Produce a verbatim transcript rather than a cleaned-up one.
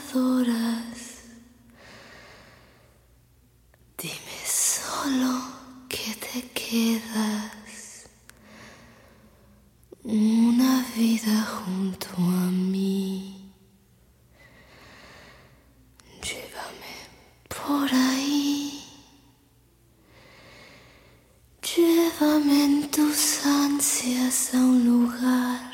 adoras. Dime solo que te quedas una vida junto a mí. Llévame por ahí, llévame en tus ansias a un lugar